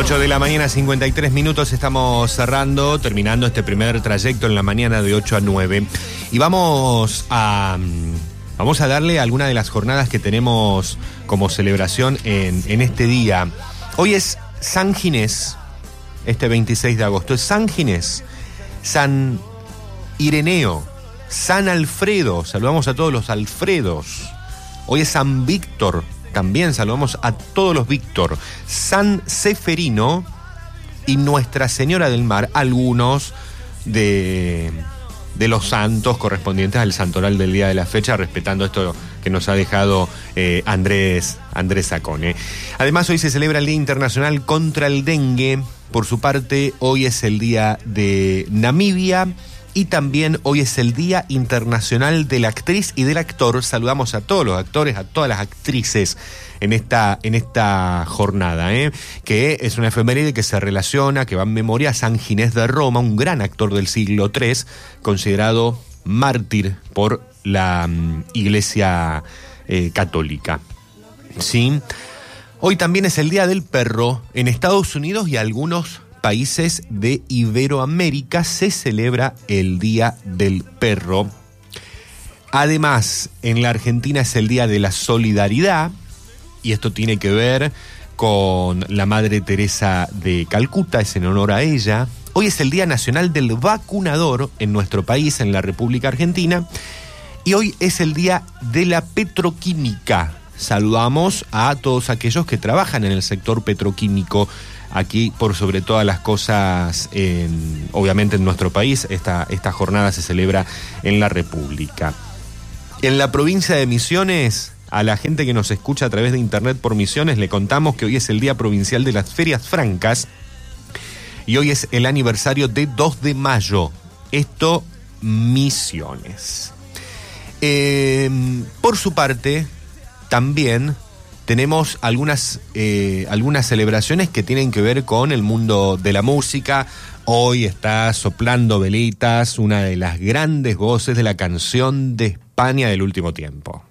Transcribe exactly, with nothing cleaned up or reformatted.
ocho de la mañana, cincuenta y tres minutos, estamos cerrando, terminando este primer trayecto en la mañana de ocho a nueve. Y vamos a, vamos a darle alguna de las jornadas que tenemos como celebración en, en este día. Hoy es San Ginés, este veintiséis de agosto. Es San Ginés, San Ireneo, San Alfredo. Saludamos a todos los Alfredos. Hoy es San Víctor. También saludamos a todos los Víctor. San Seferino y Nuestra Señora del Mar, algunos de, de los santos correspondientes al santoral del día de la fecha, respetando esto que nos ha dejado eh, Andrés, Andrés Sacone. Además, hoy se celebra el Día Internacional contra el Dengue. Por su parte, hoy es el Día de Namibia. Y también hoy es el Día Internacional de la Actriz y del Actor. Saludamos a todos los actores, a todas las actrices en esta, en esta jornada, ¿eh? Que es una efeméride que se relaciona, que va en memoria a San Ginés de Roma, un gran actor del siglo tres, considerado mártir por la um, Iglesia eh, Católica. ¿Sí? Hoy también es el Día del Perro. En Estados Unidos y algunos países de Iberoamérica se celebra el Día del Perro. Además, en la Argentina es el Día de la Solidaridad, y esto tiene que ver con la Madre Teresa de Calcuta, es en honor a ella. Hoy es el Día Nacional del Vacunador en nuestro país, en la República Argentina, y hoy es el Día de la Petroquímica. Saludamos a todos aquellos que trabajan en el sector petroquímico. Aquí, por sobre todas las cosas, en, obviamente en nuestro país, esta, esta jornada se celebra en la República. En la provincia de Misiones, a la gente que nos escucha a través de internet por Misiones, le contamos que hoy es el Día Provincial de las Ferias Francas y hoy es el aniversario de dos de mayo. Esto, Misiones. Eh, por su parte, también tenemos algunas, eh, algunas celebraciones que tienen que ver con el mundo de la música. Hoy está soplando velitas una de las grandes voces de la canción de España del último tiempo.